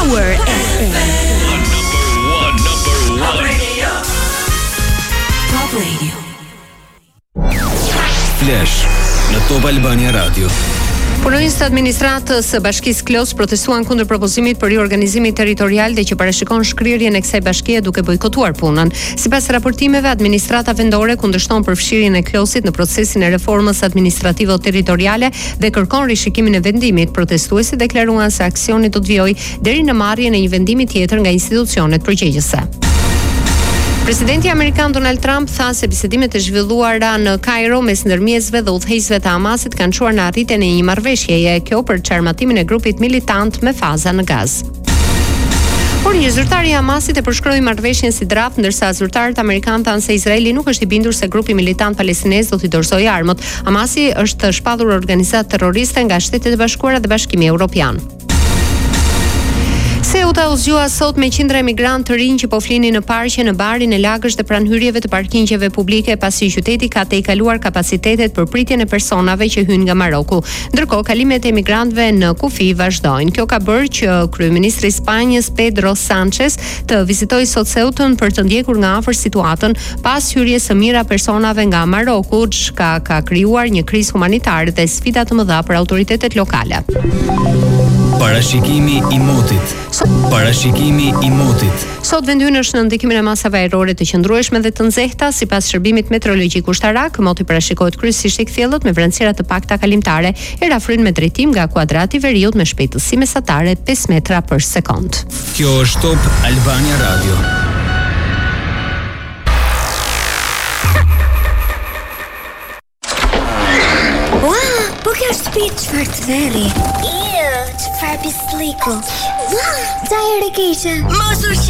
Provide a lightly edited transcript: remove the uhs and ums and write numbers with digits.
Power FM. Number one. Top Radio. Flash në Top Albania Radio. Punonjësit e administratës së Bashkisë Klos protestuan kundër propozimit për riorganizimit territorial dhe që parashikon shkrirjen e kësaj bashkie duke bojkotuar punën. Sipas raportimeve, administrata vendore kundërshton përfshirjen e Klosit në procesin e reformës administrativo-territoriale dhe kërkon rishikimin e vendimit. Protestuesit deklaruan se aksioni do të vijojë deri në marrjen e një vendimi tjetër nga institucionet përgjegjëse. Presidenti amerikan Donald Trump tha se bisedimet e zhvilluara në Kairo mes ndërmjetësve dhe udhëheqësve të Hamasit kanë çuar në arritjen e një marrëveshjeje, kjo për çarmatimin e grupit militant me faza në Gaz. Por një zyrtar i Hamasit e përshkroi marrëveshjen si draft, ndërsa zyrtarët amerikanë thanë se Izraeli nuk është i bindur se grupi militant palestinez do t'i dorësojë armët. Hamasi është shpallur organizatë terroriste nga Shtetet e Bashkuara dhe Bashkimi Evropian. Ceuta u zgjua sot me qindra emigrantë të rinj që po flinin në parqe, në barin e lagësh dhe pranë hyrjeve të parkingjeve publike, pasi qyteti ka tejkaluar kapacitetet për pritjen e personave që hyjnë nga Maroku. Ndërkohë, kalimet e emigrantëve në kufi vazhdojnë. Kjo ka bërë që kryeministri i Spanjës Pedro Sánchez të vizitojë sot Ceutën për të ndjekur nga afër situatën pas hyrjes së mira personave nga Maroku, çka ka krijuar një krizë humanitare dhe sfida të mëdha për autoritetet lokale. Parashikimi i motit. Parashikimi i motit. Sot vendi ynë është në ndikimin e masave ajrore të qëndrueshme dhe të nxehta. Sipas shërbimit meteorologjik ushtarak, moti parashikohet kryesisht i kthjellët me vrenësira të pakta kalimtare. Era fryn me drejtim nga kuadrati i veriut me shpejtësi mesatare 5 metra për sekond. Kjo është Top Albania Radio. Po kjo është shtëpi çfarë të veri? Çfarë pisliku? Sa herë keqe? Mos u